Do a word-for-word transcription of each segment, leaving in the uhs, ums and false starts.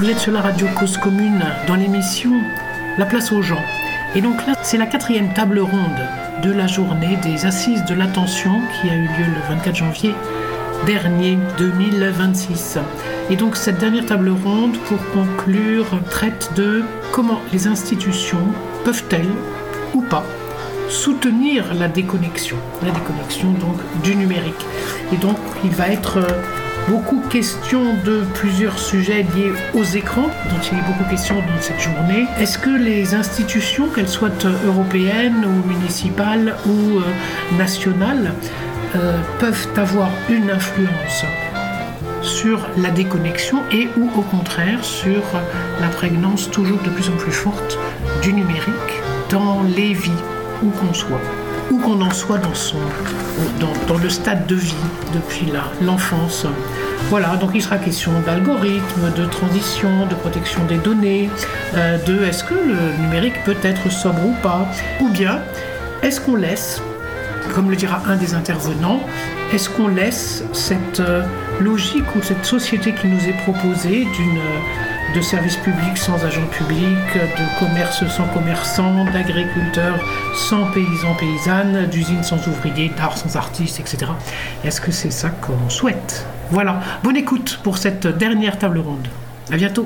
Vous êtes sur la radio Cause Commune dans l'émission La place aux gens. Et donc là, c'est la quatrième table ronde de la journée des Assises de l'attention qui a eu lieu le vingt-quatre janvier dernier deux mille vingt-six. Et donc cette dernière table ronde, pour conclure, traite de comment les institutions peuvent-elles ou pas soutenir la déconnexion, la déconnexion donc du numérique. Et donc il va être beaucoup question de plusieurs sujets liés aux écrans, dont il est beaucoup question dans cette journée. Est-ce que les institutions, qu'elles soient européennes ou municipales ou euh, nationales, euh, peuvent avoir une influence sur la déconnexion et ou au contraire sur la prégnance toujours de plus en plus forte du numérique dans les vies où qu'on soit, où qu'on en soit dans, son, dans, dans le stade de vie depuis la, l'enfance. Voilà, donc il sera question d'algorithmes, de transition, de protection des données, euh, de est-ce que le numérique peut être sobre ou pas, ou bien est-ce qu'on laisse, comme le dira un des intervenants, est-ce qu'on laisse cette euh, logique ou cette société qui nous est proposée d'une de services publics sans agents publics, de commerce sans commerçants, d'agriculteurs sans paysans paysannes, d'usines sans ouvriers, d'art sans artistes, et cetera. Est-ce que c'est ça qu'on souhaite ? Voilà, bonne écoute pour cette dernière table ronde. À bientôt.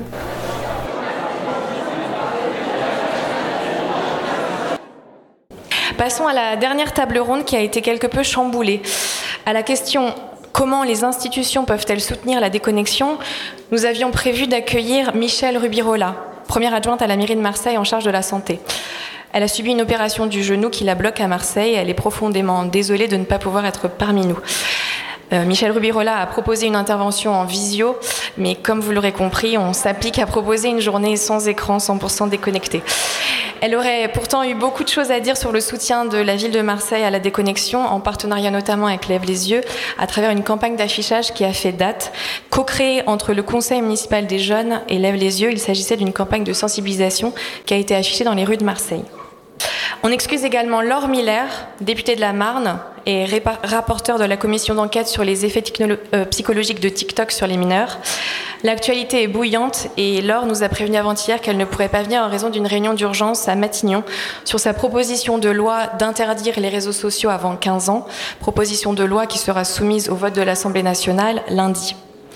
Passons à la dernière table ronde qui a été quelque peu chamboulée. À la question « Comment les institutions peuvent-elles soutenir la déconnexion ?», nous avions prévu d'accueillir Michèle Rubirola, première adjointe à la mairie de Marseille en charge de la santé. Elle a subi une opération du genou qui la bloque à Marseille et elle est profondément désolée de ne pas pouvoir être parmi nous. Euh, Michèle Rubirola a proposé une intervention en visio, mais comme vous l'aurez compris, on s'applique à proposer une journée sans écran, cent pour cent déconnectée. Elle aurait pourtant eu beaucoup de choses à dire sur le soutien de la ville de Marseille à la déconnexion, en partenariat notamment avec Lève les yeux, à travers une campagne d'affichage qui a fait date. Co-créée entre le conseil municipal des jeunes et Lève les yeux, il s'agissait d'une campagne de sensibilisation qui a été affichée dans les rues de Marseille. On excuse également Laure Miller, députée de la Marne et rapporteure de la commission d'enquête sur les effets technolo- euh, psychologiques de TikTok sur les mineurs. L'actualité est bouillante et Laure nous a prévenu avant-hier qu'elle ne pourrait pas venir en raison d'une réunion d'urgence à Matignon sur sa proposition de loi d'interdire les réseaux sociaux avant quinze ans, proposition de loi qui sera soumise au vote de l'Assemblée nationale lundi.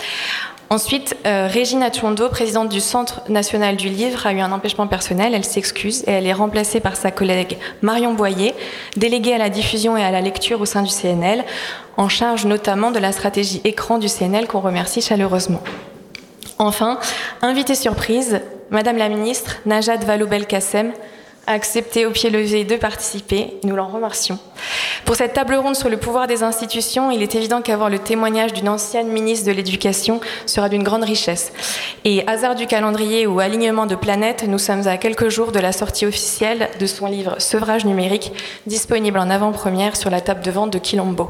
Ensuite, euh, Régine Atchondo, présidente du Centre national du livre, a eu un empêchement personnel. Elle s'excuse et elle est remplacée par sa collègue Marion Boyer, déléguée à la diffusion et à la lecture au sein du C N L, en charge notamment de la stratégie écran du C N L qu'on remercie chaleureusement. Enfin, invitée surprise, Madame la ministre Najat Vallaud-Belkacem a accepté au pied levé de participer. Nous l'en remercions. Pour cette table ronde sur le pouvoir des institutions, il est évident qu'avoir le témoignage d'une ancienne ministre de l'Éducation sera d'une grande richesse. Et hasard du calendrier ou alignement de planètes, nous sommes à quelques jours de la sortie officielle de son livre Sevrage numérique, disponible en avant-première sur la table de vente de Quilombo.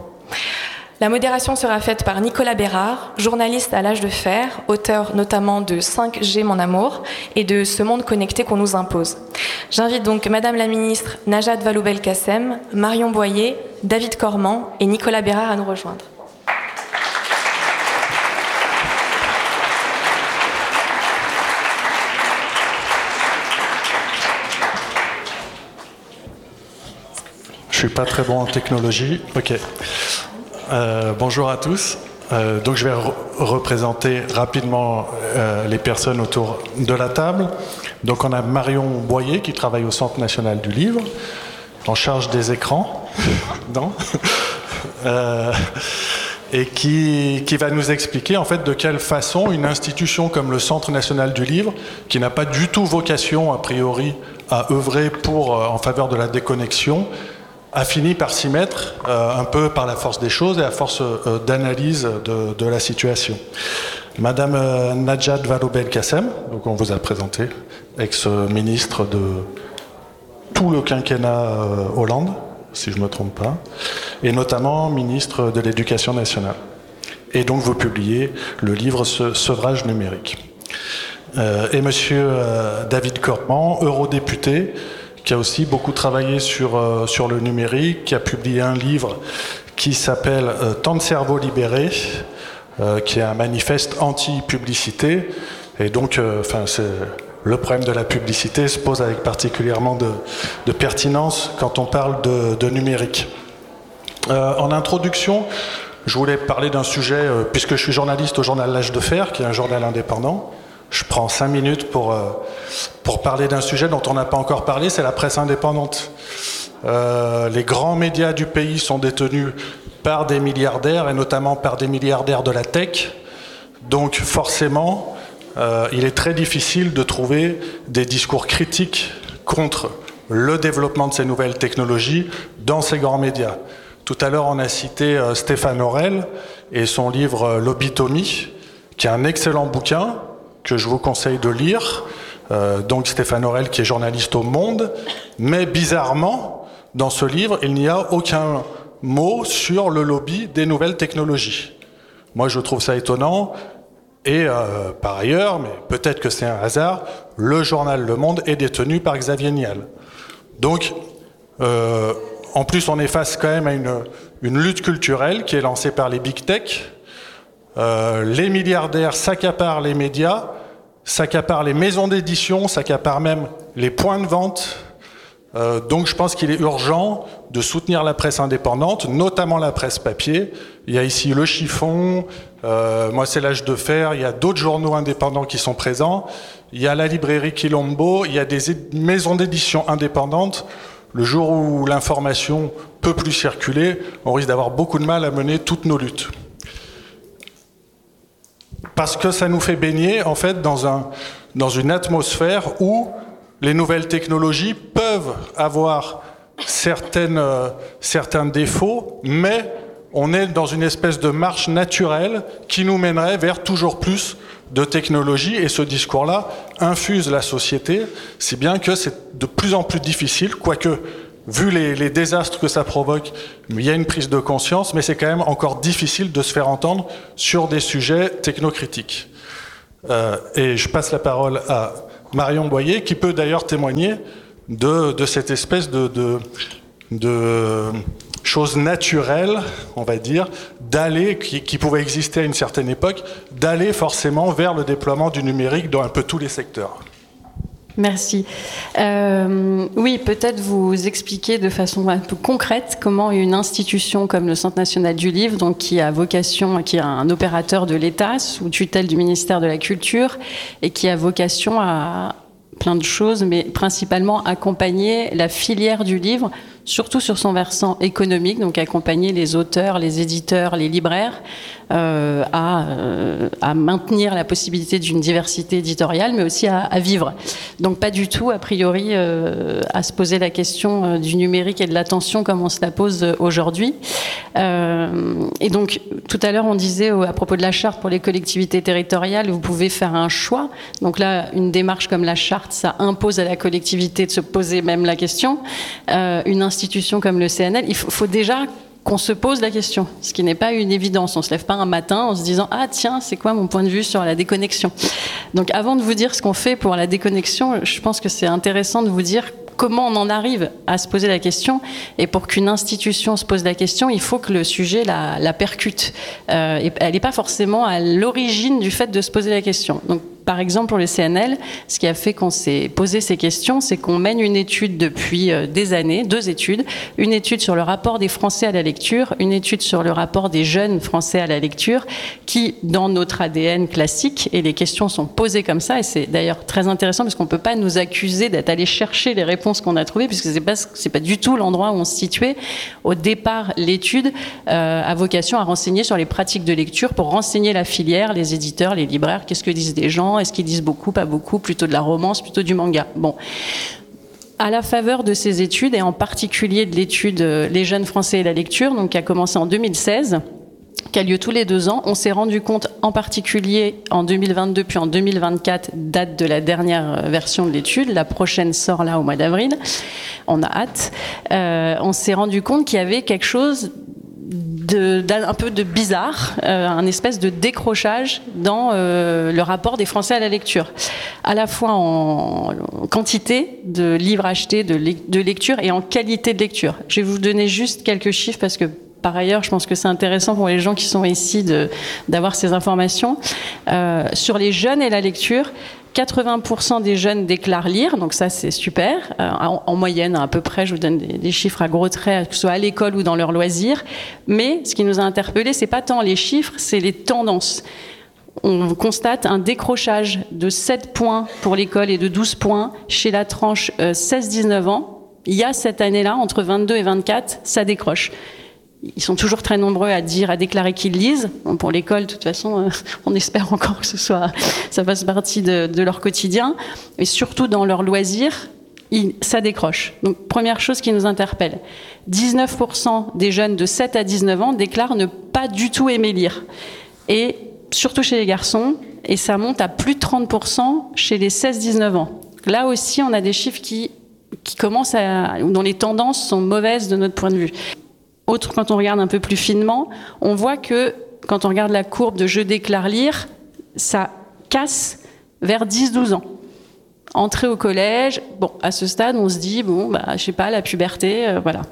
La modération sera faite par Nicolas Bérard, journaliste à l'âge de fer, auteur notamment de cinq G mon amour et de Ce monde connecté qu'on nous impose. J'invite donc Madame la ministre Najat Vallaud-Belkacem, Marion Boyer, David Cormand et Nicolas Bérard à nous rejoindre. Je suis pas très bon en technologie. Ok. Euh, bonjour à tous. Euh, donc je vais re- représenter rapidement euh, les personnes autour de la table. Donc on a Marion Boyer qui travaille au Centre national du livre, en charge des écrans, non euh, et qui, qui va nous expliquer en fait de quelle façon une institution comme le Centre national du livre, qui n'a pas du tout vocation a priori à œuvrer pour euh, en faveur de la déconnexion, a fini par s'y mettre euh, un peu par la force des choses et à force euh, d'analyse de, de la situation. Madame euh, Najat Vallaud-Belkacem, donc on vous a présenté, ex-ministre de tout le quinquennat euh, Hollande, si je ne me trompe pas, et notamment ministre de l'Éducation nationale. Et donc vous publiez le livre Se- Sevrage numérique. Euh, et monsieur euh, David Cormand, eurodéputé, qui a aussi beaucoup travaillé sur, euh, sur le numérique, qui a publié un livre qui s'appelle euh, « Temps de cerveau libéré », euh, qui est un manifeste anti-publicité, Et donc, euh, enfin, c'est, le problème de la publicité se pose avec particulièrement de, de pertinence quand on parle de, de numérique. Euh, en introduction, je voulais parler d'un sujet, euh, puisque je suis journaliste au journal L'Âge de Fer, qui est un journal indépendant. Je prends cinq minutes pour, euh, pour parler d'un sujet dont on n'a pas encore parlé, c'est la presse indépendante. Euh, les grands médias du pays sont détenus par des milliardaires, et notamment par des milliardaires de la tech. Donc forcément, euh, il est très difficile de trouver des discours critiques contre le développement de ces nouvelles technologies dans ces grands médias. Tout à l'heure, on a cité euh, Stéphane Aurel et son livre euh, Lobotomie, qui est un excellent bouquin que je vous conseille de lire. Euh, donc Stéphane Aurel, qui est journaliste au Monde, mais bizarrement, dans ce livre, il n'y a aucun mot sur le lobby des nouvelles technologies. Moi, je trouve ça étonnant. Et euh, par ailleurs, mais peut-être que c'est un hasard, le journal Le Monde est détenu par Xavier Niel. Donc, euh, en plus, on est face quand même à une, une lutte culturelle qui est lancée par les big tech. Euh, les milliardaires s'accaparent les médias, s'accaparent les maisons d'édition, s'accaparent même les points de vente. Euh, donc je pense qu'il est urgent de soutenir la presse indépendante, notamment la presse papier. Il y a ici Le Chiffon, euh, moi c'est L'Âge de Fer, il y a d'autres journaux indépendants qui sont présents, il y a la librairie Quilombo, il y a des maisons d'édition indépendantes. Le jour où l'information peut plus circuler, on risque d'avoir beaucoup de mal à mener toutes nos luttes. Parce que ça nous fait baigner en fait dans, un, dans une atmosphère où les nouvelles technologies peuvent avoir certaines, euh, certains défauts, mais on est dans une espèce de marche naturelle qui nous mènerait vers toujours plus de technologies, et ce discours-là infuse la société, si bien que c'est de plus en plus difficile, quoique, vu les, les désastres que ça provoque, il y a une prise de conscience, mais c'est quand même encore difficile de se faire entendre sur des sujets technocritiques. Euh, et je passe la parole à Marion Boyer, qui peut d'ailleurs témoigner de, de cette espèce de, de, de chose naturelle, on va dire, d'aller, qui, qui pouvait exister à une certaine époque, d'aller forcément vers le déploiement du numérique dans un peu tous les secteurs. Merci. Euh, oui, peut-être vous expliquer de façon un peu concrète comment une institution comme le Centre national du livre, donc qui a vocation, qui est un opérateur de l'État sous tutelle du ministère de la Culture et qui a vocation à plein de choses, mais principalement accompagner la filière du livre, surtout sur son versant économique, donc accompagner les auteurs, les éditeurs, les libraires euh, à, euh, à maintenir la possibilité d'une diversité éditoriale, mais aussi à, à vivre. Donc pas du tout, a priori, euh, à se poser la question euh, du numérique et de l'attention comme on se la pose aujourd'hui. Euh, et donc, tout à l'heure, on disait à propos de la charte pour les collectivités territoriales, vous pouvez faire un choix. Donc là, une démarche comme la charte, ça impose à la collectivité de se poser même la question. Euh, une institution comme le C N L, il faut, faut déjà qu'on se pose la question, ce qui n'est pas une évidence. On ne se lève pas un matin en se disant « Ah tiens, c'est quoi mon point de vue sur la déconnexion ?» Donc avant de vous dire ce qu'on fait pour la déconnexion, je pense que c'est intéressant de vous dire comment on en arrive à se poser la question. Et pour qu'une institution se pose la question, il faut que le sujet la, la percute. Euh, et elle n'est pas forcément à l'origine du fait de se poser la question. Donc, par exemple, pour le C N L, ce qui a fait qu'on s'est posé ces questions, c'est qu'on mène une étude depuis des années, deux études. Une étude sur le rapport des Français à la lecture, une étude sur le rapport des jeunes Français à la lecture, qui, dans notre A D N classique, et les questions sont posées comme ça, et c'est d'ailleurs très intéressant parce qu'on ne peut pas nous accuser d'être allé chercher les réponses qu'on a trouvées, puisque ce n'est pas, c'est pas du tout l'endroit où on se situait. Au départ, l'étude euh, a vocation à renseigner sur les pratiques de lecture pour renseigner la filière, les éditeurs, les libraires, qu'est-ce que disent des gens. Est-ce qu'ils disent beaucoup, pas beaucoup, plutôt de la romance, plutôt du manga? Bon. À la faveur de ces études, et en particulier de l'étude Les jeunes Français et la lecture, donc qui a commencé en deux mille seize, qui a lieu tous les deux ans, on s'est rendu compte, en particulier en deux mille vingt-deux puis en deux mille vingt-quatre, date de la dernière version de l'étude, la prochaine sort là au mois d'avril, on a hâte, euh, on s'est rendu compte qu'il y avait quelque chose De, d'un peu de bizarre, euh, un espèce de décrochage dans euh, le rapport des Français à la lecture, à la fois en, en quantité de livres achetés, de, le, de lecture, et en qualité de lecture. Je vais vous donner juste quelques chiffres parce que par ailleurs, je pense que c'est intéressant pour les gens qui sont ici de, d'avoir ces informations. Euh, sur les jeunes et la lecture, quatre-vingts pour cent des jeunes déclarent lire, donc ça c'est super. Euh, en, en moyenne, à peu près, je vous donne des, des chiffres à gros traits, que ce soit à l'école ou dans leurs loisirs. Mais ce qui nous a interpellés, c'est pas tant les chiffres, c'est les tendances. On constate un décrochage de sept points pour l'école et de douze points chez la tranche euh, seize dix-neuf ans. Il y a cette année-là, entre vingt-deux et vingt-quatre, ça décroche. Ils sont toujours très nombreux à dire, à déclarer qu'ils lisent. Bon, pour l'école, de toute façon, euh, on espère encore que ce soit, ça fasse partie de, de leur quotidien. Et surtout dans leurs loisirs, ils, ça décroche. Donc, première chose qui nous interpelle. dix-neuf pour cent des jeunes de sept à dix-neuf ans déclarent ne pas du tout aimer lire. Et surtout chez les garçons, et ça monte à plus de trente pour cent chez les seize dix-neuf ans. Là aussi, on a des chiffres qui, qui commencent à, dont les tendances sont mauvaises de notre point de vue. Autre, quand on regarde un peu plus finement, on voit que quand on regarde la courbe de « je déclare lire », ça casse vers dix douze ans. Entrée au collège, bon, à ce stade, on se dit, bon, bah, je sais pas, la puberté, euh, voilà.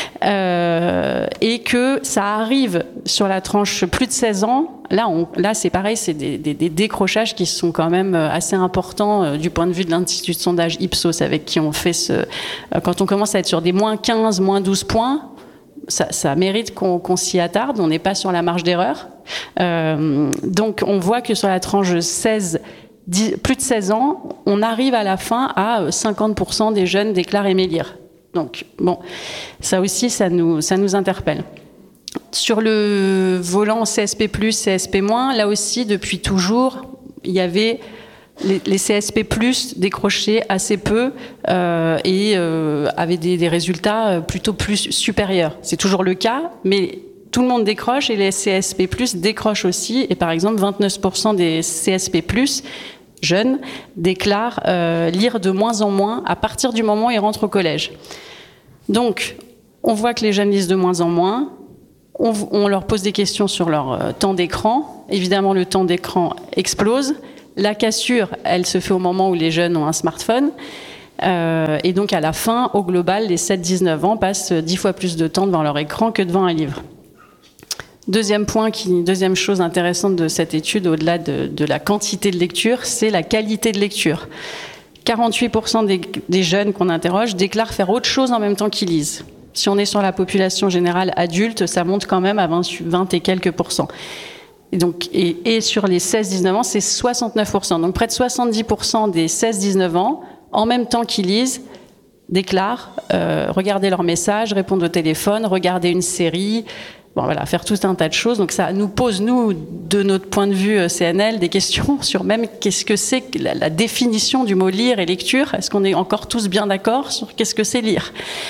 Euh, et que ça arrive sur la tranche plus de seize ans, là, on, là c'est pareil, c'est des, des, des décrochages qui sont quand même assez importants euh, du point de vue de l'Institut de sondage Ipsos avec qui on fait ce... Euh, quand on commence à être sur des moins quinze, moins douze points, Ça, ça mérite qu'on, qu'on s'y attarde, on n'est pas sur la marge d'erreur. Euh, donc on voit que sur la tranche seize, dix, plus de seize ans, on arrive à la fin à cinquante pour cent des jeunes déclarent aimer lire. Donc bon, ça aussi, ça nous, ça nous interpelle. Sur le volant C S P plus, C S P moins, là aussi, depuis toujours, il y avait... Les, les C S P plus décrochaient assez peu euh, et euh, avaient des, des résultats plutôt plus supérieurs. C'est toujours le cas, mais tout le monde décroche et les C S P plus décrochent aussi. Et par exemple, vingt-neuf pour cent des C S P plus jeunes déclarent euh, lire de moins en moins à partir du moment où ils rentrent au collège. Donc, on voit que les jeunes lisent de moins en moins. On, on leur pose des questions sur leur euh, temps d'écran. Évidemment, le temps d'écran explose. La cassure, elle se fait au moment où les jeunes ont un smartphone. Euh, et donc, à la fin, au global, les sept dix-neuf ans passent dix fois plus de temps devant leur écran que devant un livre. Deuxième point, qui, deuxième chose intéressante de cette étude, au-delà de, de la quantité de lecture, c'est la qualité de lecture. quarante-huit pour cent des, des jeunes qu'on interroge déclarent faire autre chose en même temps qu'ils lisent. Si on est sur la population générale adulte, ça monte quand même à vingt, vingt et quelques pourcents. Et, donc, et, et sur les seize dix-neuf ans, c'est soixante-neuf pour cent. Donc près de soixante-dix pour cent des seize dix-neuf ans, en même temps qu'ils lisent, déclarent euh, regarder leurs messages, répondre au téléphone, regarder une série, bon, voilà, faire tout un tas de choses. Donc ça nous pose, nous, de notre point de vue C N L, des questions sur même qu'est-ce que c'est la, la définition du mot lire et lecture. Est-ce qu'on est encore tous bien d'accord sur qu'est-ce que c'est lire ?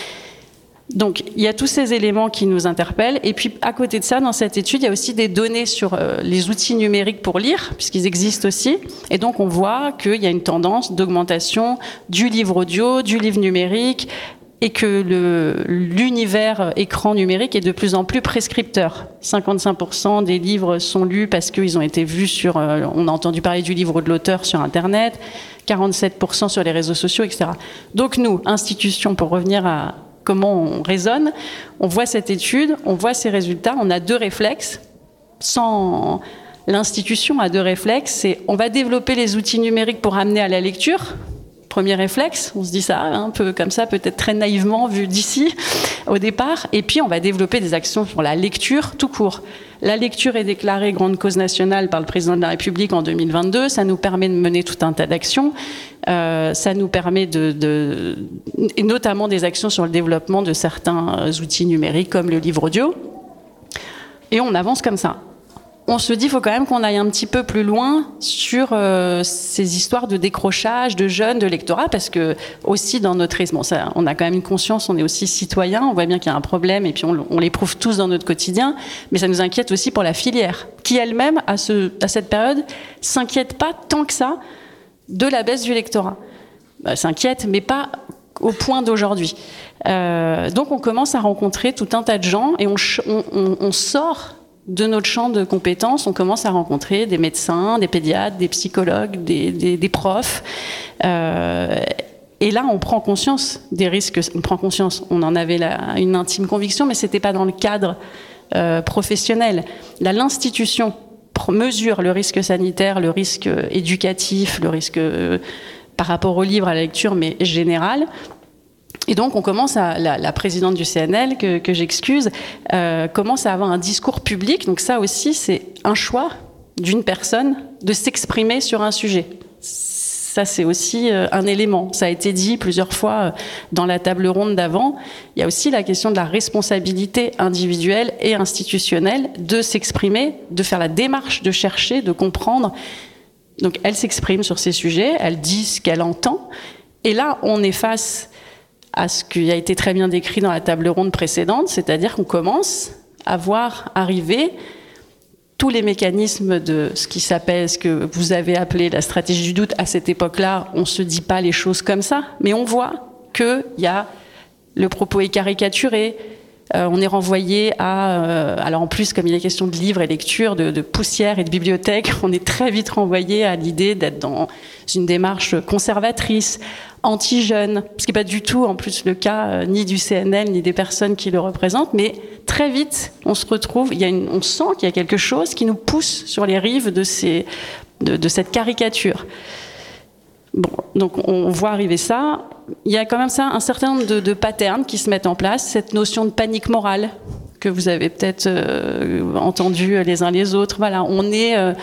Donc, il y a tous ces éléments qui nous interpellent. Et puis, à côté de ça, dans cette étude, il y a aussi des données sur euh, les outils numériques pour lire, puisqu'ils existent aussi. Et donc, on voit qu'il y a une tendance d'augmentation du livre audio, du livre numérique, et que le, l'univers écran numérique est de plus en plus prescripteur. cinquante-cinq pour cent des livres sont lus parce qu'ils ont été vus sur... Euh, on a entendu parler du livre de l'auteur sur Internet, quarante-sept pour cent sur les réseaux sociaux, et cetera. Donc, nous, institutions, pour revenir à... comment on raisonne, on voit cette étude, on voit ces résultats, on a deux réflexes. Sans l'institution a deux réflexes, c'est on va développer les outils numériques pour amener à la lecture. Premier réflexe, on se dit ça un peu comme ça, peut-être très naïvement vu d'ici au départ. Et puis on va développer des actions sur la lecture tout court. La lecture est déclarée grande cause nationale par le président de la République en deux mille vingt-deux. Ça nous permet de mener tout un tas d'actions. Euh, ça nous permet de, de, et notamment des actions sur le développement de certains outils numériques comme le livre audio. Et on avance comme ça. On se dit, il faut quand même qu'on aille un petit peu plus loin sur euh, ces histoires de décrochage, de jeunes, de lectorat, parce que aussi dans notre... Bon, ça, on a quand même une conscience, on est aussi citoyen, on voit bien qu'il y a un problème, et puis on, on l'éprouve tous dans notre quotidien, mais ça nous inquiète aussi pour la filière, qui elle-même, à, ce, à cette période, s'inquiète pas tant que ça de la baisse du lectorat. Bah, s'inquiète, mais pas au point d'aujourd'hui. Euh, donc on commence à rencontrer tout un tas de gens, et on, on, on, on sort... de notre champ de compétences, on commence à rencontrer des médecins, des pédiatres, des psychologues, des, des, des profs. Euh, et là, on prend conscience des risques. On prend conscience. On en avait la, une intime conviction, mais c'était pas dans le cadre euh, professionnels. Là, l'institution mesure le risque sanitaire, le risque éducatif, le risque euh, par rapport au livre, à la lecture, mais général. Et donc, on commence à, la, la présidente du C N L, que, que j'excuse, euh, commence à avoir un discours public. Donc ça aussi, c'est un choix d'une personne de s'exprimer sur un sujet. Ça, c'est aussi euh, un élément. Ça a été dit plusieurs fois euh, dans la table ronde d'avant. Il y a aussi la question de la responsabilité individuelle et institutionnelle de s'exprimer, de faire la démarche, de chercher, de comprendre. Donc, elle s'exprime sur ces sujets, elle dit ce qu'elle entend. Et là, on est face à ce qui a été très bien décrit dans la table ronde précédente, c'est-à-dire qu'on commence à voir arriver tous les mécanismes de ce qui s'appelle, ce que vous avez appelé la stratégie du doute. À cette époque-là, on ne se dit pas les choses comme ça, mais on voit qu'il y a le propos est caricaturé, euh, on est renvoyé à... Euh, alors en plus, comme il est question de livres et lecture, de, de poussière et de bibliothèque, on est très vite renvoyé à l'idée d'être dans une démarche conservatrice, anti-jeune, ce qui n'est pas du tout en plus le cas euh, ni du C N L ni des personnes qui le représentent, mais très vite on se retrouve, il y a une, on sent qu'il y a quelque chose qui nous pousse sur les rives de, ces, de, de cette caricature. Bon, donc on voit arriver ça. Il y a quand même ça, un certain nombre de, de patterns qui se mettent en place, cette notion de panique morale que vous avez peut-être euh, entendu les uns les autres. Voilà, on est, euh,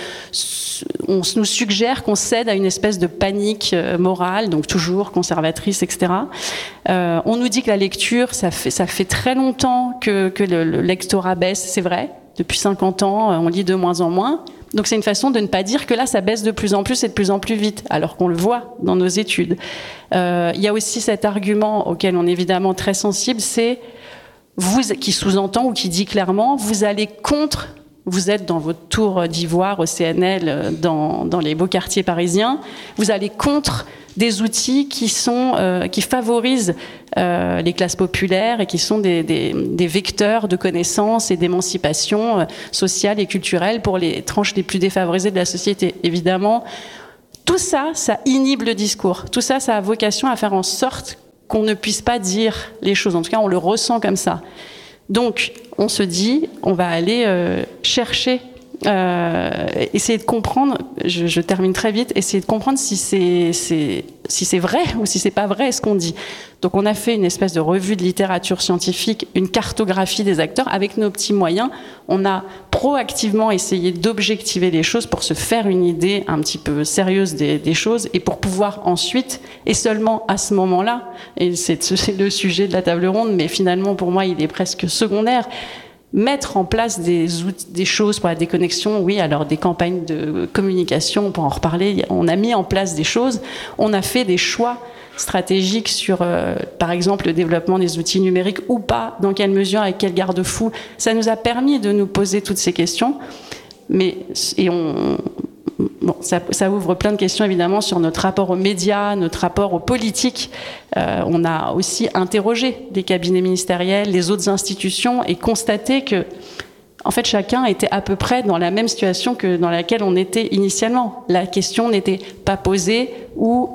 on nous suggère qu'on cède à une espèce de panique euh, morale, donc toujours conservatrice, et cetera. Euh, on nous dit que la lecture, ça fait, ça fait très longtemps que, que le, le lectorat baisse, c'est vrai. Depuis cinquante ans, on lit de moins en moins. Donc c'est une façon de ne pas dire que là, ça baisse de plus en plus et de plus en plus vite, alors qu'on le voit dans nos études. Euh, il y a aussi cet argument auquel on est évidemment très sensible, c'est vous, qui sous-entend ou qui dit clairement, vous allez contre, vous êtes dans votre tour d'ivoire au C N L, dans, dans les beaux quartiers parisiens, vous allez contre des outils qui, sont, euh, qui favorisent euh, les classes populaires et qui sont des, des, des vecteurs de connaissances et d'émancipation euh, sociale et culturelle pour les tranches les plus défavorisées de la société. Évidemment, tout ça, ça inhibe le discours. Tout ça, ça a vocation à faire en sorte qu'on ne puisse pas dire les choses. En tout cas, on le ressent comme ça. Donc, on se dit, on va aller euh, chercher, euh, essayer de comprendre, je, je termine très vite, essayer de comprendre si c'est, c'est, si c'est vrai ou si c'est pas vrai ce qu'on dit. Donc, on a fait une espèce de revue de littérature scientifique, une cartographie des acteurs. Avec nos petits moyens, on a proactivement essayé d'objectiver les choses pour se faire une idée un petit peu sérieuse des, des choses et pour pouvoir ensuite, et seulement à ce moment-là, et c'est, c'est le sujet de la table ronde, mais finalement pour moi il est presque secondaire, mettre en place des, outils, des choses pour la déconnexion. Oui, alors des campagnes de communication, on peut en reparler, on a mis en place des choses, on a fait des choix stratégiques sur, euh, par exemple, le développement des outils numériques ou pas, dans quelle mesure, avec quel garde-fou. Ça nous a permis de nous poser toutes ces questions, mais et on, bon, ça, ça ouvre plein de questions évidemment sur notre rapport aux médias, notre rapport aux politiques. Euh, on a aussi interrogé les cabinets ministériels, les autres institutions et constaté que, en fait, chacun était à peu près dans la même situation que dans laquelle on était initialement. La question n'était pas posée ou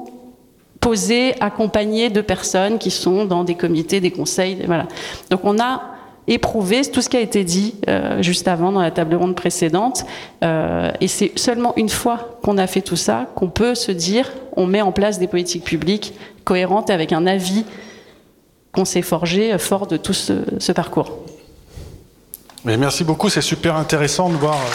posée, accompagnée de personnes qui sont dans des comités, des conseils, voilà. Donc on a éprouvé tout ce qui a été dit euh, juste avant dans la table ronde précédente, euh, et c'est seulement une fois qu'on a fait tout ça qu'on peut se dire on met en place des politiques publiques cohérentes avec un avis qu'on s'est forgé fort de tout ce, ce parcours. Mais merci beaucoup, c'est super intéressant de voir.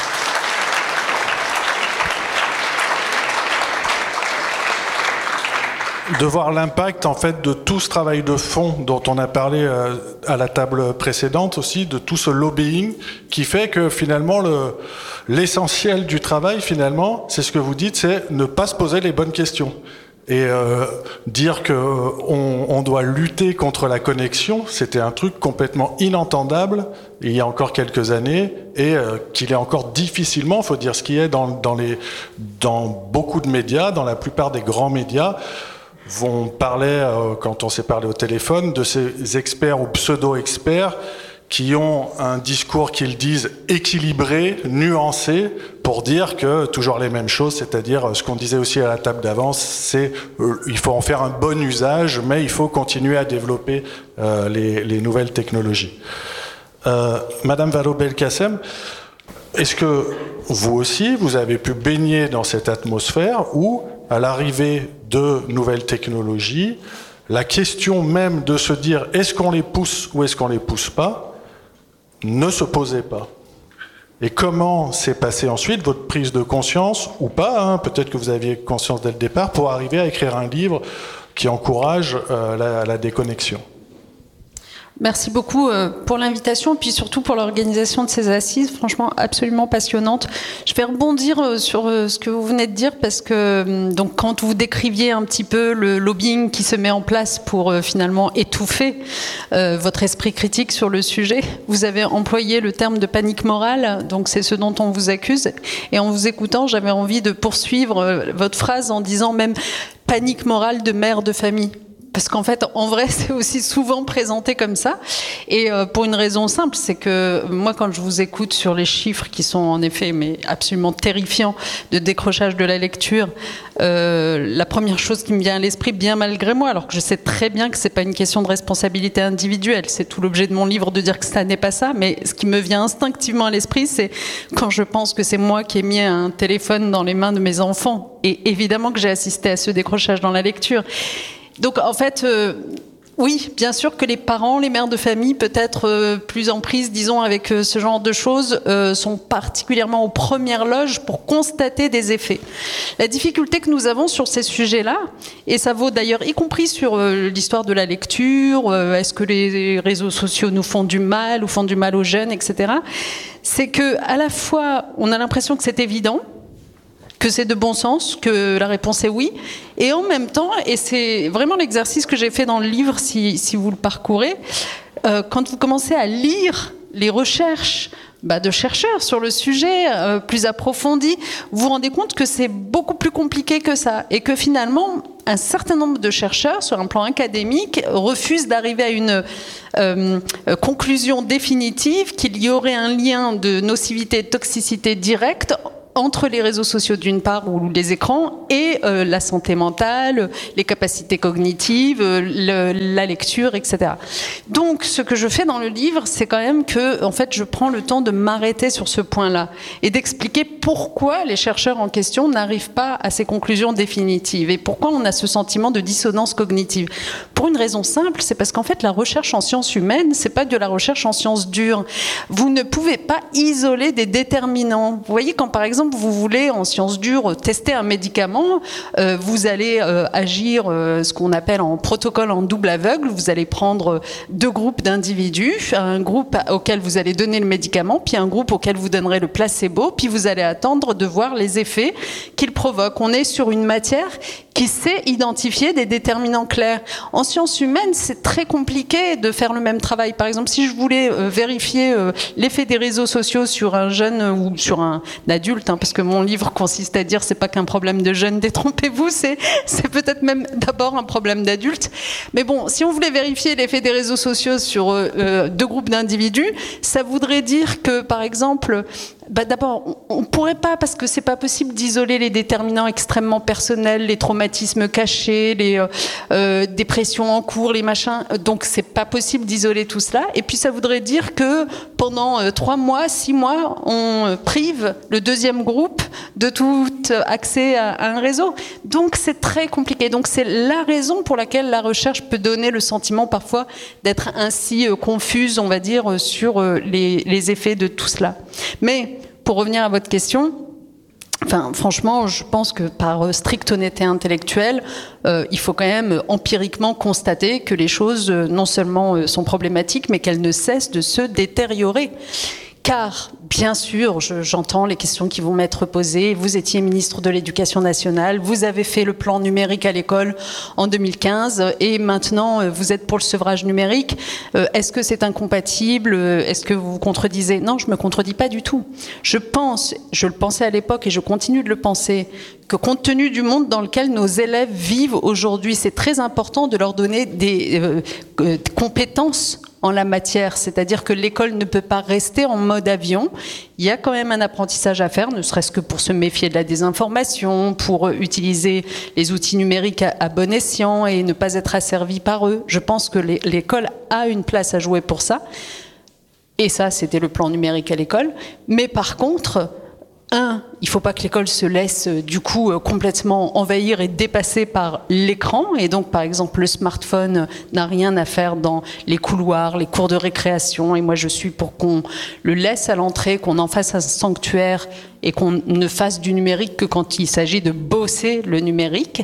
de voir l'impact en fait de tout ce travail de fond dont on a parlé euh, à la table précédente aussi, de tout ce lobbying qui fait que finalement le, l'essentiel du travail finalement, c'est ce que vous dites, c'est ne pas se poser les bonnes questions. Et euh, dire que on, on doit lutter contre la connexion, c'était un truc complètement inentendable il y a encore quelques années, et euh, qu'il est encore difficilement, faut dire ce qui est, dans, dans, les, dans beaucoup de médias, dans la plupart des grands médias. On parlait, euh, quand on s'est parlé au téléphone, de ces experts ou pseudo-experts qui ont un discours qu'ils disent équilibré, nuancé, pour dire que toujours les mêmes choses, c'est-à-dire ce qu'on disait aussi à la table d'avance, c'est euh, il faut en faire un bon usage, mais il faut continuer à développer euh, les, les nouvelles technologies. Euh, Madame Vallaud-Belkacem, est-ce que vous aussi, vous avez pu baigner dans cette atmosphère où, à l'arrivée de nouvelles technologies, la question même de se dire est-ce qu'on les pousse ou est-ce qu'on les pousse pas ne se posait pas? Et comment s'est passée ensuite votre prise de conscience, ou pas, hein, peut-être que vous aviez conscience dès le départ, pour arriver à écrire un livre qui encourage euh, la, la déconnexion? Merci beaucoup pour l'invitation, puis surtout pour l'organisation de ces assises, franchement absolument passionnante. Je vais rebondir sur ce que vous venez de dire, parce que donc, quand vous décriviez un petit peu le lobbying qui se met en place pour euh, finalement étouffer euh, votre esprit critique sur le sujet, vous avez employé le terme de panique morale, donc c'est ce dont on vous accuse. Et en vous écoutant, j'avais envie de poursuivre euh, votre phrase en disant même panique morale de mère de famille. Parce qu'en fait, en vrai, c'est aussi souvent présenté comme ça. Et euh, pour une raison simple, c'est que moi, quand je vous écoute sur les chiffres qui sont en effet mais absolument terrifiants de décrochage de la lecture, euh, la première chose qui me vient à l'esprit, bien malgré moi, alors que je sais très bien que c'est pas une question de responsabilité individuelle, c'est tout l'objet de mon livre de dire que ça n'est pas ça, mais ce qui me vient instinctivement à l'esprit, c'est quand je pense que c'est moi qui ai mis un téléphone dans les mains de mes enfants. Et évidemment que j'ai assisté à ce décrochage dans la lecture. Donc en fait, euh, oui, bien sûr que les parents, les mères de famille, peut-être euh, plus en prise, disons, avec euh, ce genre de choses, euh, sont particulièrement aux premières loges pour constater des effets. La difficulté que nous avons sur ces sujets-là, et ça vaut d'ailleurs y compris sur euh, l'histoire de la lecture, euh, est-ce que les réseaux sociaux nous font du mal ou font du mal aux jeunes, et cetera, c'est que à la fois, on a l'impression que c'est évident, que c'est de bon sens, que la réponse est oui. Et en même temps, et c'est vraiment l'exercice que j'ai fait dans le livre, si, si vous le parcourez, euh, quand vous commencez à lire les recherches bah, de chercheurs sur le sujet, euh, plus approfondies, vous vous rendez compte que c'est beaucoup plus compliqué que ça. Et que finalement, un certain nombre de chercheurs, sur un plan académique, refusent d'arriver à une euh, conclusion définitive qu'il y aurait un lien de nocivité et de toxicité directe entre les réseaux sociaux d'une part, ou les écrans, et euh, la santé mentale, les capacités cognitives, euh, le, la lecture, et cetera. Donc, ce que je fais dans le livre, c'est quand même que, en fait, je prends le temps de m'arrêter sur ce point-là et d'expliquer pourquoi les chercheurs en question n'arrivent pas à ces conclusions définitives et pourquoi on a ce sentiment de dissonance cognitive. Pour une raison simple, c'est parce qu'en fait, la recherche en sciences humaines, c'est pas de la recherche en sciences dures. Vous ne pouvez pas isoler des déterminants. Vous voyez, quand par exemple, vous voulez en sciences dures tester un médicament, euh, vous allez euh, agir euh, ce qu'on appelle en protocole en double aveugle. Vous allez prendre deux groupes d'individus, un groupe auquel vous allez donner le médicament, puis un groupe auquel vous donnerez le placebo, puis vous allez attendre de voir les effets qu'il provoque. On est sur une matière qui sait identifier des déterminants clairs. En sciences humaines, c'est très compliqué de faire le même travail. Par exemple, si je voulais euh, vérifier euh, l'effet des réseaux sociaux sur un jeune euh, ou sur un adulte, hein, parce que mon livre consiste à dire c'est pas qu'un problème de jeune, détrompez-vous, c'est, c'est peut-être même d'abord un problème d'adulte. Mais bon, si on voulait vérifier l'effet des réseaux sociaux sur euh, deux groupes d'individus, ça voudrait dire que, par exemple, bah d'abord, on ne pourrait pas, parce que c'est pas possible d'isoler les déterminants extrêmement personnels, les traumatismes cachés, les euh, euh, dépressions en cours, les machins. Donc c'est pas possible d'isoler tout cela. Et puis ça voudrait dire que pendant euh, trois mois, six mois, on prive le deuxième groupe de tout accès à, à un réseau. Donc c'est très compliqué. Donc c'est la raison pour laquelle la recherche peut donner le sentiment parfois d'être ainsi euh, confuse, on va dire, sur euh, les, les effets de tout cela. Mais pour revenir à votre question, enfin, franchement, je pense que par stricte honnêteté intellectuelle, euh, il faut quand même empiriquement constater que les choses euh, non seulement euh, sont problématiques, mais qu'elles ne cessent de se détériorer. Car, bien sûr, je, j'entends les questions qui vont m'être posées. Vous étiez ministre de l'Éducation nationale, vous avez fait le plan numérique à l'école en deux mille quinze et maintenant vous êtes pour le sevrage numérique. Euh, est-ce que c'est incompatible? Est-ce que vous vous contredisez? Non, je ne me contredis pas du tout. Je pense, je le pensais à l'époque et je continue de le penser, que compte tenu du monde dans lequel nos élèves vivent aujourd'hui, c'est très important de leur donner des euh, euh, compétences en la matière, c'est-à-dire que l'école ne peut pas rester en mode avion. Il y a quand même un apprentissage à faire, ne serait-ce que pour se méfier de la désinformation, pour utiliser les outils numériques à, à bon escient et ne pas être asservi par eux. Je pense que l'école a une place à jouer pour ça. Et ça, c'était le plan numérique à l'école. Mais par contre, un, il ne faut pas que l'école se laisse du coup complètement envahir et dépasser par l'écran. Et donc, par exemple, le smartphone n'a rien à faire dans les couloirs, les cours de récréation. Et moi, je suis pour qu'on le laisse à l'entrée, qu'on en fasse un sanctuaire et qu'on ne fasse du numérique que quand il s'agit de bosser le numérique.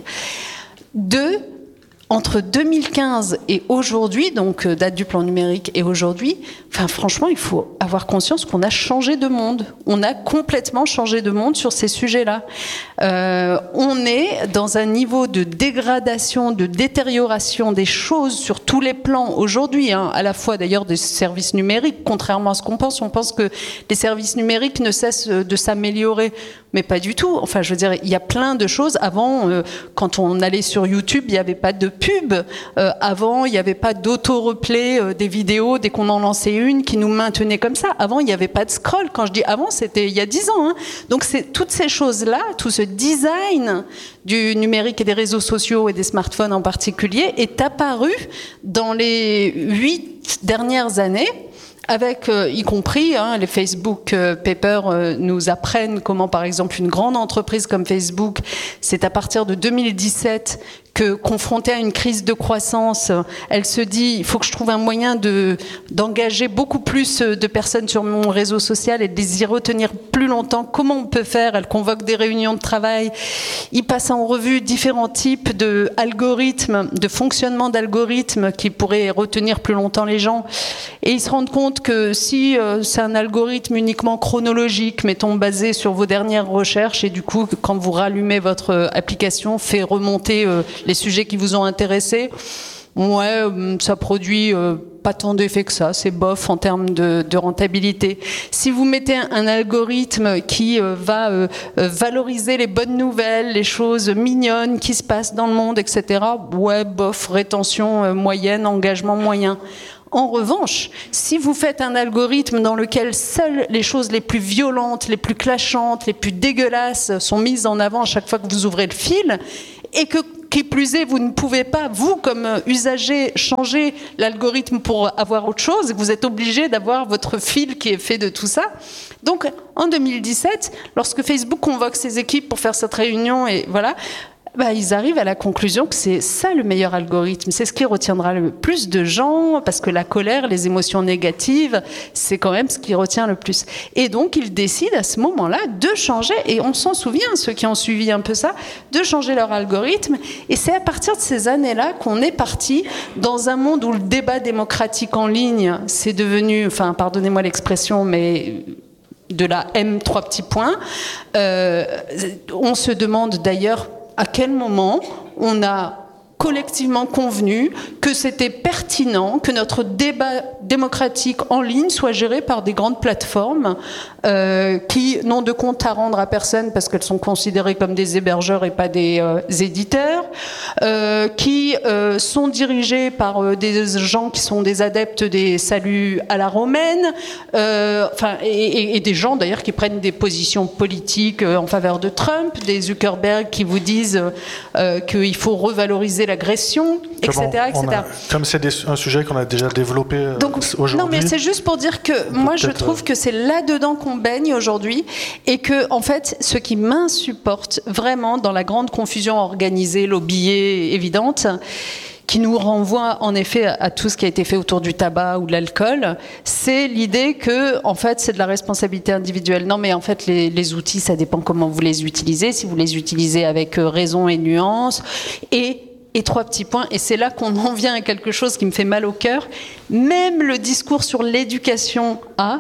Deux, entre deux mille quinze et aujourd'hui, donc date du plan numérique et aujourd'hui, enfin franchement, il faut avoir conscience qu'on a changé de monde. On a complètement changé de monde sur ces sujets-là. Euh, on est dans un niveau de dégradation, de détérioration des choses sur tous les plans aujourd'hui, hein, à la fois d'ailleurs des services numériques, contrairement à ce qu'on pense. On pense que les services numériques ne cessent de s'améliorer. Mais pas du tout. Enfin, je veux dire, il y a plein de choses. Avant, euh, quand on allait sur YouTube, il n'y avait pas de pub. Euh, avant, il n'y avait pas d'auto-replay euh, des vidéos dès qu'on en lançait une qui nous maintenait comme ça. Avant, il n'y avait pas de scroll. Quand je dis avant, c'était il y a dix ans. Hein. Donc, c'est toutes ces choses-là, tout ce design du numérique et des réseaux sociaux et des smartphones en particulier est apparu dans les huit dernières années. Avec, euh, y compris, hein, les Facebook euh, Papers euh, nous apprennent comment, par exemple, une grande entreprise comme Facebook, c'est à partir de deux mille dix-sept que, confrontée à une crise de croissance, elle se dit, il faut que je trouve un moyen de, d'engager beaucoup plus de personnes sur mon réseau social et de les y retenir plus longtemps. Comment on peut faire? Elle convoque des réunions de travail. Il passe en revue différents types d'algorithmes, de fonctionnement d'algorithmes qui pourraient retenir plus longtemps les gens. Et ils se rendent compte que si euh, c'est un algorithme uniquement chronologique, mettons basé sur vos dernières recherches, et du coup, quand vous rallumez votre euh, application, fait remonter euh, les sujets qui vous ont intéressé, ouais, ça produit euh, pas tant d'effets que ça, c'est bof en termes de, de rentabilité. Si vous mettez un, un algorithme qui euh, va euh, valoriser les bonnes nouvelles, les choses mignonnes qui se passent dans le monde, et cetera, ouais, bof, rétention euh, moyenne, engagement moyen. En revanche, si vous faites un algorithme dans lequel seules les choses les plus violentes, les plus clashantes, les plus dégueulasses sont mises en avant à chaque fois que vous ouvrez le fil, et que, qui plus est, vous ne pouvez pas, vous, comme usager, changer l'algorithme pour avoir autre chose, vous êtes obligé d'avoir votre fil qui est fait de tout ça. Donc, en deux mille dix-sept, lorsque Facebook convoque ses équipes pour faire cette réunion, et voilà, bah, ils arrivent à la conclusion que c'est ça le meilleur algorithme. C'est ce qui retiendra le plus de gens, parce que la colère, les émotions négatives, c'est quand même ce qui retient le plus. Et donc, ils décident à ce moment-là de changer, et on s'en souvient, ceux qui ont suivi un peu ça, de changer leur algorithme. Et c'est à partir de ces années-là qu'on est parti dans un monde où le débat démocratique en ligne, c'est devenu, enfin, pardonnez-moi l'expression, mais de la M trois petits points. Euh, on se demande d'ailleurs à quel moment on a collectivement convenu que c'était pertinent que notre débat démocratique en ligne soit géré par des grandes plateformes euh, qui n'ont de compte à rendre à personne parce qu'elles sont considérées comme des hébergeurs et pas des euh, éditeurs, euh, qui euh, sont dirigées par euh, des gens qui sont des adeptes des saluts à la romaine, euh, enfin, et, et, et des gens d'ailleurs qui prennent des positions politiques euh, en faveur de Trump, des Zuckerberg qui vous disent euh, qu'il faut revaloriser l'agression, et cetera, et cetera. A, comme c'est des, un sujet qu'on a déjà développé euh, Donc, aujourd'hui. Non, mais c'est juste pour dire que moi, je trouve que c'est là-dedans qu'on baigne aujourd'hui, et que, en fait, ce qui m'insupporte vraiment dans la grande confusion organisée, lobbyée, évidente, qui nous renvoie en effet à tout ce qui a été fait autour du tabac ou de l'alcool, c'est l'idée que, en fait, c'est de la responsabilité individuelle. Non, mais en fait, les, les outils, ça dépend comment vous les utilisez. Si vous les utilisez avec raison et nuance, et Et trois petits points, et c'est là qu'on en vient à quelque chose qui me fait mal au cœur. Même le discours sur l'éducation a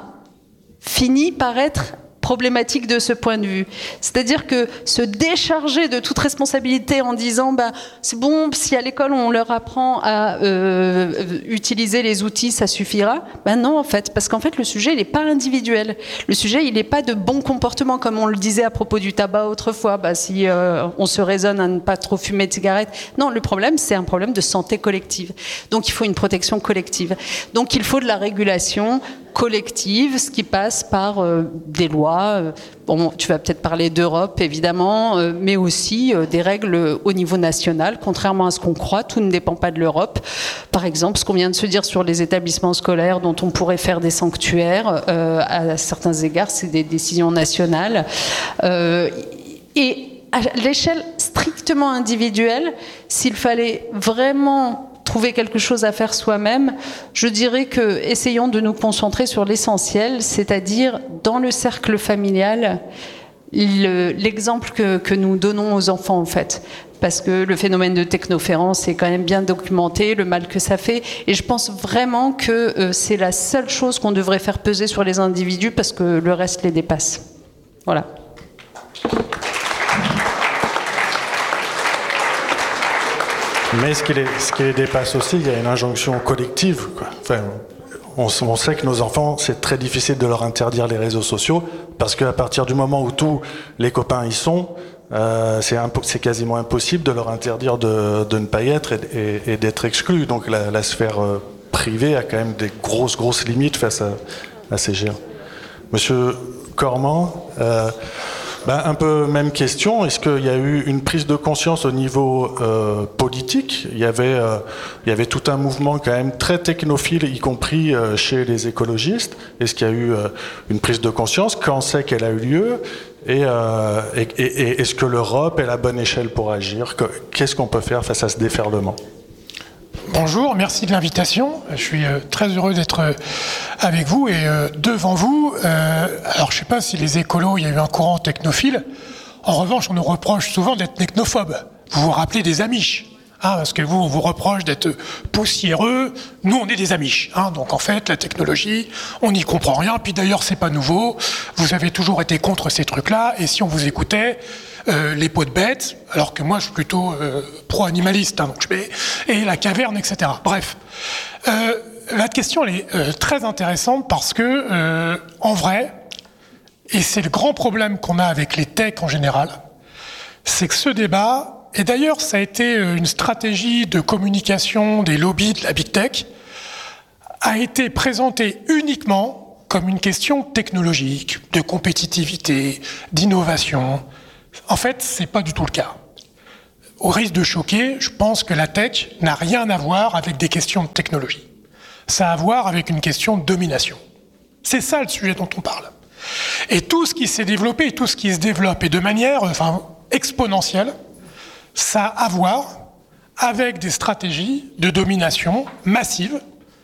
fini par être problématique de ce point de vue. C'est-à-dire que se décharger de toute responsabilité en disant bah, c'est bon, si à l'école on leur apprend à euh, utiliser les outils, ça suffira. Ben non, en fait, parce qu'en fait le sujet il n'est pas individuel. Le sujet il n'est pas de bon comportement comme on le disait à propos du tabac autrefois. Bah, si euh, on se raisonne à ne pas trop fumer de cigarettes. Non, le problème c'est un problème de santé collective. Donc il faut une protection collective. Donc il faut de la régulation collective, ce qui passe par euh, des lois. Euh, bon, tu vas peut-être parler d'Europe, évidemment, euh, mais aussi euh, des règles au niveau national. Contrairement à ce qu'on croit, tout ne dépend pas de l'Europe. Par exemple, ce qu'on vient de se dire sur les établissements scolaires dont on pourrait faire des sanctuaires, euh, à certains égards, c'est des décisions nationales. Euh, et à l'échelle strictement individuelle, s'il fallait vraiment trouver quelque chose à faire soi-même, je dirais que essayons de nous concentrer sur l'essentiel, c'est-à-dire dans le cercle familial, le, l'exemple que, que nous donnons aux enfants en fait. Parce que le phénomène de technoférence est quand même bien documenté, le mal que ça fait. Et je pense vraiment que euh, c'est la seule chose qu'on devrait faire peser sur les individus parce que le reste les dépasse. Voilà. Mais ce qui, les, ce qui les dépasse aussi, il y a une injonction collective, quoi. Enfin, on, on sait que nos enfants, c'est très difficile de leur interdire les réseaux sociaux, parce qu'à partir du moment où tous les copains y sont, euh, c'est, impo- c'est quasiment impossible de leur interdire de, de ne pas y être et, et, et d'être exclus. Donc la, la sphère euh, privée a quand même des grosses, grosses limites face à, à ces géants. Monsieur Cormand, euh, ben, un peu même question, est-ce qu'il y a eu une prise de conscience au niveau euh, politique ? Il y avait, euh, il y avait tout un mouvement quand même très technophile, y compris euh, chez les écologistes. Est-ce qu'il y a eu euh, une prise de conscience ? Quand c'est qu'elle a eu lieu ? Et, euh, et, et, et est-ce que l'Europe est la bonne échelle pour agir ? Qu'est-ce qu'on peut faire face à ce déferlement ? Bonjour, merci de l'invitation. Je suis euh, très heureux d'être euh, avec vous et euh, devant vous. Euh, alors, je ne sais pas si les écolos, il y a eu un courant technophile. En revanche, on nous reproche souvent d'être technophobes. Vous vous rappelez des Amish, hein, parce que vous, on vous reproche d'être poussiéreux. Nous, on est des Amish. Hein, donc, en fait, la technologie, on n'y comprend rien. Puis d'ailleurs, c'est pas nouveau. Vous avez toujours été contre ces trucs-là. Et si on vous écoutait... Euh, les peaux de bêtes, alors que moi je suis plutôt euh, pro-animaliste, hein, donc je mets, et la caverne, et cetera. Bref, euh, la question elle est euh, très intéressante parce que, euh, en vrai, et c'est le grand problème qu'on a avec les techs en général, c'est que ce débat, et d'ailleurs ça a été une stratégie de communication des lobbies de la big tech, a été présenté uniquement comme une question technologique, de compétitivité, d'innovation. En fait, c'est pas du tout le cas. Au risque de choquer, je pense que la tech n'a rien à voir avec des questions de technologie. Ça a à voir avec une question de domination. C'est ça le sujet dont on parle. Et tout ce qui s'est développé, tout ce qui se développe, et de manière enfin, exponentielle, ça a à voir avec des stratégies de domination massive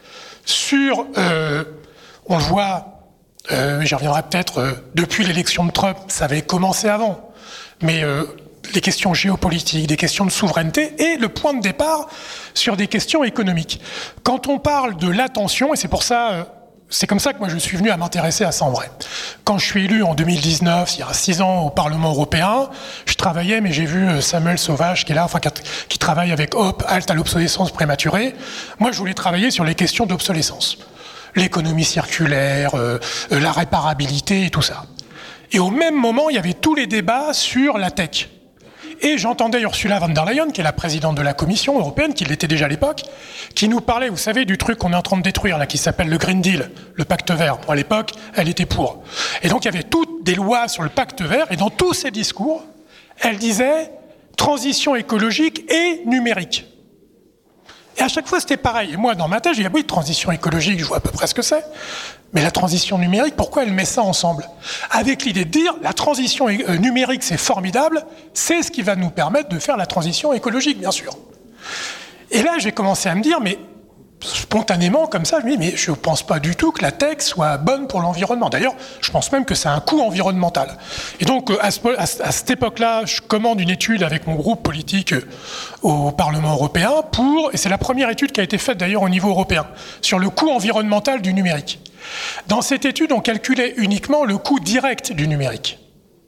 sur, euh, on le voit, euh, j'y reviendrai peut-être, euh, depuis l'élection de Trump, ça avait commencé avant, mais euh, les questions géopolitiques, des questions de souveraineté et le point de départ sur des questions économiques. Quand on parle de l'attention, et c'est pour ça, euh, c'est comme ça que moi je suis venu à m'intéresser à ça en vrai. Quand je suis élu en deux mille dix-neuf, il y a six ans au Parlement européen, je travaillais, mais j'ai vu Samuel Sauvage qui est là, enfin qui travaille avec Hop, Halte à l'obsolescence prématurée. Moi je voulais travailler sur les questions d'obsolescence, l'économie circulaire, euh, la réparabilité et tout ça. Et au même moment, il y avait tous les débats sur la tech. Et j'entendais Ursula von der Leyen, qui est la présidente de la Commission européenne, qui l'était déjà à l'époque, qui nous parlait, vous savez, du truc qu'on est en train de détruire, là, qui s'appelle le Green Deal, le pacte vert. Bon, à l'époque, elle était pour. Et donc, il y avait toutes des lois sur le pacte vert, et dans tous ces discours, elle disait transition écologique et numérique. Et à chaque fois, c'était pareil. Et moi, dans ma tête, j'ai dit, oui, transition écologique, je vois à peu près ce que c'est. Mais la transition numérique, pourquoi elle met ça ensemble ? Avec l'idée de dire, la transition numérique, c'est formidable, c'est ce qui va nous permettre de faire la transition écologique, bien sûr. Et là, j'ai commencé à me dire, mais spontanément, comme ça, je me dis, mais je ne pense pas du tout que la tech soit bonne pour l'environnement. D'ailleurs, je pense même que c'est un coût environnemental. Et donc, à, ce, à, à cette époque-là, je commande une étude avec mon groupe politique au Parlement européen pour, et c'est la première étude qui a été faite d'ailleurs au niveau européen, sur le coût environnemental du numérique. Dans cette étude, on calculait uniquement le coût direct du numérique. D'accord ?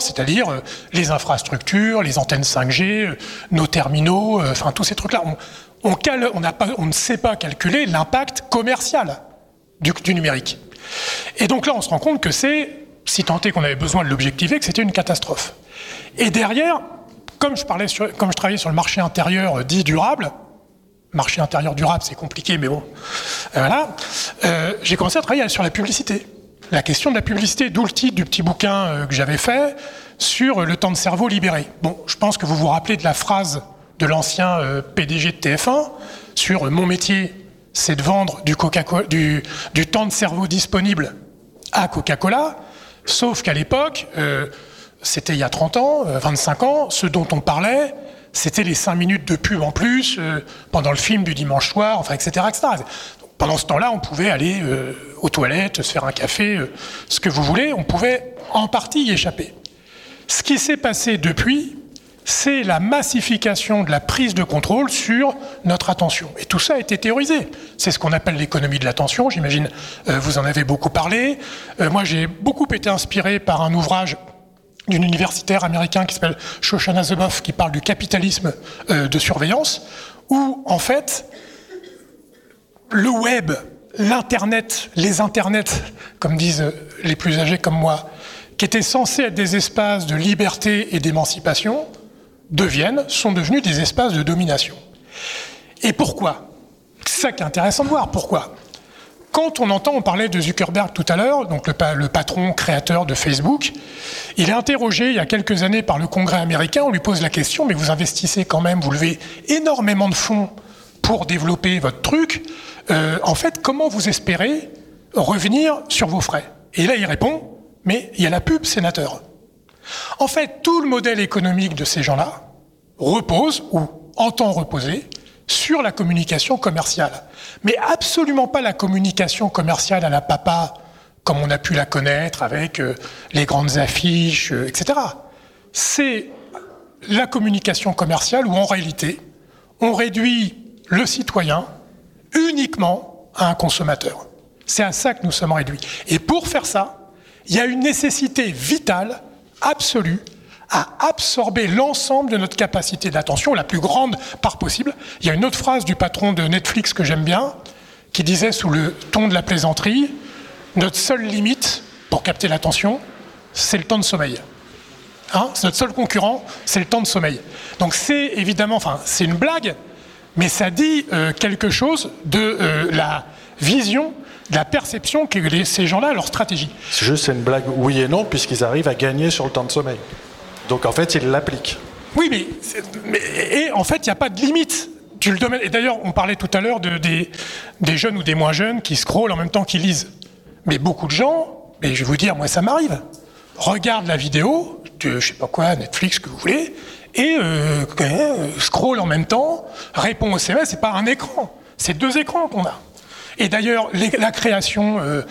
C'est-à-dire euh, les infrastructures, les antennes cinq G, euh, nos terminaux, euh, enfin tous ces trucs-là. On, on, cal- on, n'a pas, on ne sait pas calculer l'impact commercial du, du numérique. Et donc là, on se rend compte que c'est, si tant est qu'on avait besoin de l'objectiver, que c'était une catastrophe. Et derrière, comme je, parlais sur, comme je travaillais sur le marché intérieur euh, dit durable, marché intérieur durable, c'est compliqué, mais bon, euh, voilà. Euh, j'ai commencé à travailler sur la publicité. La question de la publicité, d'où le titre du petit bouquin euh, que j'avais fait sur le temps de cerveau libéré. Bon, je pense que vous vous rappelez de la phrase de l'ancien euh, P D G de T F un sur euh, « Mon métier, c'est de vendre du, Coca-Cola, du, du temps de cerveau disponible à Coca-Cola », sauf qu'à l'époque, euh, c'était il y a trente ans, euh, vingt-cinq ans, ce dont on parlait, c'était les cinq minutes de pub en plus euh, pendant le film du dimanche soir, enfin, et cetera, et cetera. Donc, pendant ce temps-là, on pouvait aller euh, aux toilettes, se faire un café, euh, ce que vous voulez, on pouvait en partie y échapper. Ce qui s'est passé depuis, c'est la massification de la prise de contrôle sur notre attention. Et tout ça a été théorisé. C'est ce qu'on appelle l'économie de l'attention, j'imagine euh, vous en avez beaucoup parlé. Euh, moi, j'ai beaucoup été inspiré par un ouvrage d'un universitaire américain qui s'appelle Shoshana Zuboff, qui parle du capitalisme euh, de surveillance, où, en fait, le web, l'internet, les internets, comme disent les plus âgés comme moi, qui étaient censés être des espaces de liberté et d'émancipation, deviennent, sont devenus des espaces de domination. Et pourquoi ? C'est ça qui est intéressant de voir. Pourquoi ? Quand on entend, on parlait de Zuckerberg tout à l'heure, donc le, le patron créateur de Facebook, il est interrogé il y a quelques années par le Congrès américain, on lui pose la question, mais vous investissez quand même, vous levez énormément de fonds pour développer votre truc, euh, en fait, comment vous espérez revenir sur vos frais ? Et là, il répond, mais il y a la pub, sénateur. En fait, tout le modèle économique de ces gens-là repose, ou entend reposer, sur la communication commerciale. Mais absolument pas la communication commerciale à la papa, comme on a pu la connaître avec euh, les grandes affiches, euh, et cetera. C'est la communication commerciale où, en réalité, on réduit le citoyen uniquement à un consommateur. C'est à ça que nous sommes réduits. Et pour faire ça, il y a une nécessité vitale, absolue, à absorber l'ensemble de notre capacité d'attention, la plus grande part possible. Il y a une autre phrase du patron de Netflix que j'aime bien, qui disait sous le ton de la plaisanterie, « Notre seule limite pour capter l'attention, c'est le temps de sommeil. Hein » C'est notre seul concurrent, c'est le temps de sommeil. Donc c'est évidemment, enfin c'est une blague, mais ça dit euh, quelque chose de euh, la vision, de la perception que les, ces gens-là, leur stratégie. C'est juste c'est une blague oui et non, puisqu'ils arrivent à gagner sur le temps de sommeil. Donc en fait, ils l'appliquent. Oui, mais, mais et en fait, il n'y a pas de limite. Tu le domaine, et d'ailleurs, on parlait tout à l'heure de, des, des jeunes ou des moins jeunes qui scrollent en même temps qu'ils lisent. Mais beaucoup de gens, et je vais vous dire, moi ça m'arrive, regardent la vidéo de, je sais pas quoi, Netflix, que vous voulez, et euh, scrollent en même temps, répondent au S M S, c'est pas un écran, c'est deux écrans qu'on a. Et d'ailleurs, les, la création euh,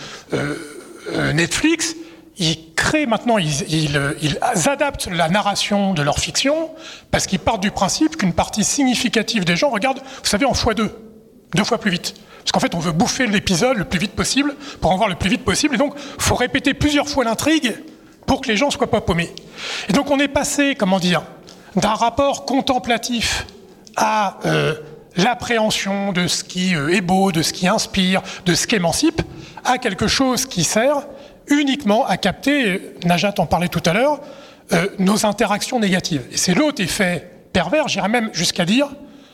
euh, Netflix, ils créent maintenant, ils, ils, ils adaptent la narration de leur fiction parce qu'ils partent du principe qu'une partie significative des gens regardent, vous savez, en fois deux, deux fois plus vite. Parce qu'en fait, on veut bouffer l'épisode le plus vite possible pour en voir le plus vite possible. Et donc, il faut répéter plusieurs fois l'intrigue pour que les gens ne soient pas paumés. Et donc, on est passé, comment dire, d'un rapport contemplatif à euh, l'appréhension de ce qui est beau, de ce qui inspire, de ce qui émancipe, à quelque chose qui sert uniquement à capter, Najat en parlait tout à l'heure, euh, nos interactions négatives. Et c'est l'autre effet pervers, j'irais même jusqu'à dire,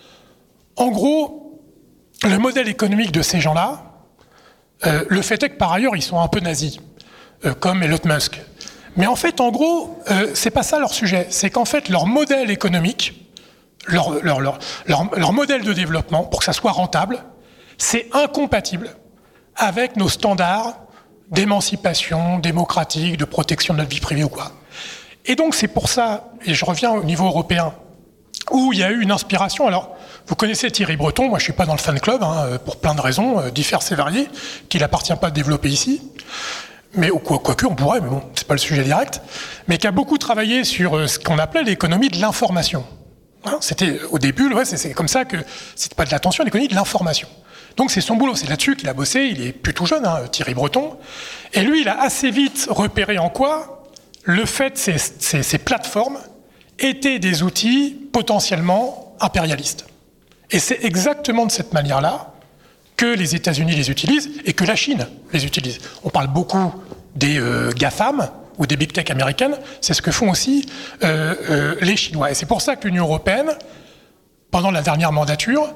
en gros, le modèle économique de ces gens-là, euh, le fait est que par ailleurs, ils sont un peu nazis, euh, comme Elon Musk. Mais en fait, en gros, euh, c'est pas ça leur sujet. C'est qu'en fait, leur modèle économique, leur, leur, leur, leur, leur modèle de développement, pour que ça soit rentable, c'est incompatible avec nos standards d'émancipation démocratique, de protection de notre vie privée ou quoi. Et donc c'est pour ça, et je reviens au niveau européen, où il y a eu une inspiration. Alors, vous connaissez Thierry Breton, moi je suis pas dans le fan club, hein, pour plein de raisons euh, diverses et variées, qu'il n'appartient pas de développer ici, mais quoi, quoique on pourrait, mais bon, c'est pas le sujet direct, mais qui a beaucoup travaillé sur euh, ce qu'on appelait l'économie de l'information. Hein, c'était au début, ouais, c'est, c'est comme ça que c'était pas de l'attention, l'économie de l'information. Donc c'est son boulot, c'est là-dessus qu'il a bossé, il est plus tout jeune, hein, Thierry Breton. Et lui, il a assez vite repéré en quoi le fait, ces, ces, ces plateformes étaient des outils potentiellement impérialistes. Et c'est exactement de cette manière-là que les États-Unis les utilisent et que la Chine les utilise. On parle beaucoup des euh, GAFAM ou des Big Tech américaines, c'est ce que font aussi euh, euh, les Chinois. Et c'est pour ça que l'Union européenne, pendant la dernière mandature,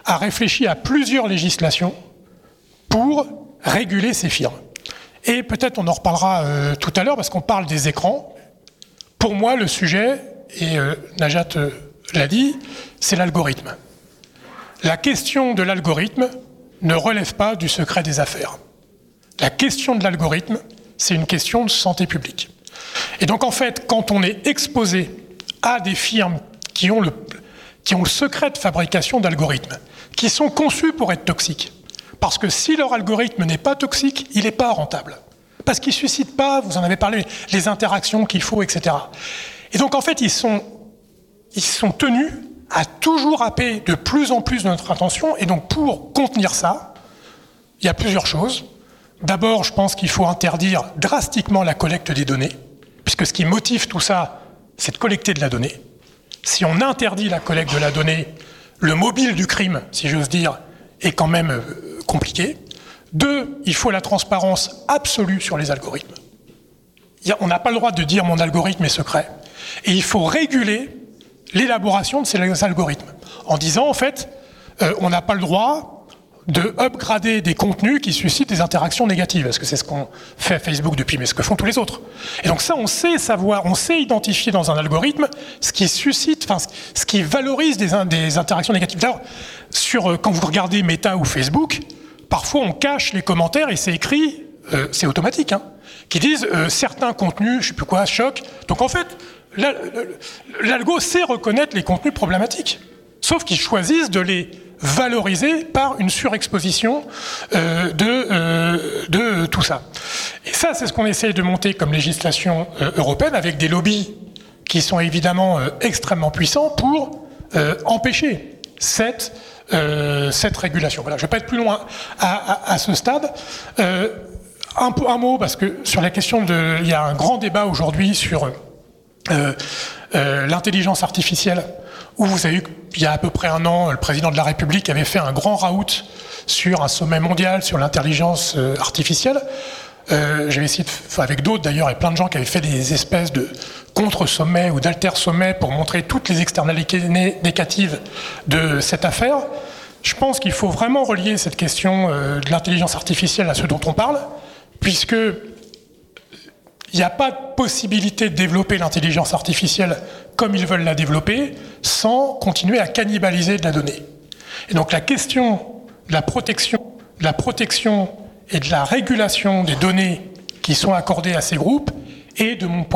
a réfléchi à plusieurs législations pour réguler ces firmes. Et peut-être on en reparlera euh, tout à l'heure parce qu'on parle des écrans. Pour moi, le sujet, et euh, Najat euh, l'a dit, c'est l'algorithme. La question de l'algorithme ne relève pas du secret des affaires. La question de l'algorithme, c'est une question de santé publique. Et donc en fait, quand on est exposé à des firmes qui ont le, qui ont le secret de fabrication d'algorithmes, qui sont conçus pour être toxiques, parce que si leur algorithme n'est pas toxique, il n'est pas rentable. Parce qu'il ne suscite pas, vous en avez parlé, les interactions qu'il faut, et cetera. Et donc en fait, ils sont, ils sont tenus à toujours happer de plus en plus de notre attention. Et donc pour contenir ça, il y a plusieurs choses. D'abord, je pense qu'il faut interdire drastiquement la collecte des données, puisque ce qui motive tout ça, c'est de collecter de la donnée. Si on interdit la collecte de la donnée, le mobile du crime, si j'ose dire, est quand même euh, compliqué. Deux, il faut la transparence absolue sur les algorithmes. Il y a, on n'a pas le droit de dire mon algorithme est secret. Et il faut réguler l'élaboration de ces algorithmes, en disant en fait, euh, on n'a pas le droit de upgrader des contenus qui suscitent des interactions négatives, parce que c'est ce qu'on fait à Facebook depuis, mais ce que font tous les autres. Et donc ça, on sait savoir, on sait identifier dans un algorithme ce qui suscite, enfin, ce qui valorise des, des interactions négatives. D'ailleurs, sur, quand vous regardez Meta ou Facebook, parfois on cache les commentaires et c'est écrit, euh, c'est automatique, hein, qui disent euh, certains contenus, je sais plus quoi, choc. Donc en fait, l'algo sait reconnaître les contenus problématiques, sauf qu'ils choisissent de les valoriser par une surexposition euh, de, euh, de tout ça. Et ça, c'est ce qu'on essaye de monter comme législation euh, européenne, avec des lobbies qui sont évidemment euh, extrêmement puissants pour euh, empêcher cette, euh, cette régulation. Voilà, je ne vais pas être plus loin à, à, à ce stade. Euh, un, un mot, parce que sur la question de... Il y a un grand débat aujourd'hui sur euh, euh, l'intelligence artificielle, où vous avez eu, il y a à peu près un an, le président de la République avait fait un grand raout sur un sommet mondial sur l'intelligence artificielle. Euh, j'avais essayé, de, enfin avec d'autres d'ailleurs, et plein de gens qui avaient fait des espèces de contre-sommets ou d'alter-sommets pour montrer toutes les externalités négatives de cette affaire. Je pense qu'il faut vraiment relier cette question euh, de l'intelligence artificielle à ce dont on parle, puisque il n'y a pas de possibilité de développer l'intelligence artificielle comme ils veulent la développer sans continuer à cannibaliser de la donnée. Et donc la question de la protection, de la protection et de la régulation des données qui sont accordées à ces groupes est, de mon point